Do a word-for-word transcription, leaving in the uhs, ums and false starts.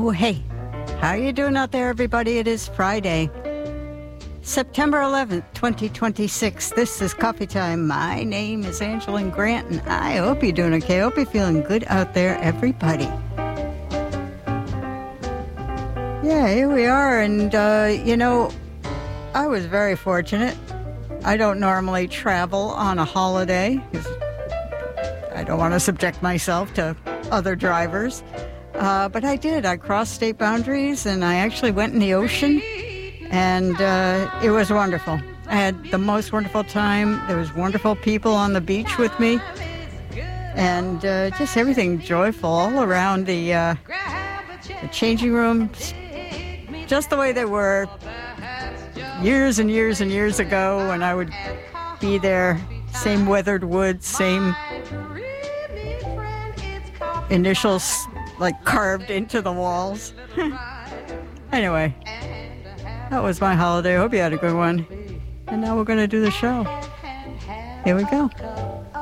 Oh, hey, how you doing out there, everybody? It is Friday, September eleventh, twenty twenty-six. This is Coffee Time. My name is Angeline Grant, and I hope you're doing okay. I hope you're feeling good out there, everybody. Yeah, here we are, and, uh, you know, I was very fortunate. I don't normally travel on a holiday, because I don't want to subject myself to other drivers. Uh, but I did. I crossed state boundaries, and I actually went in the ocean, and uh, it was wonderful. I had the most wonderful time. There was wonderful people on the beach with me, and uh, just everything joyful all around the, uh, the changing rooms, just the way they were years and years and years ago when I would be there. Same weathered wood, same initials like carved into the walls. Anyway, that was my holiday. I hope you had a good one. And now we're going to do the show. Here we go.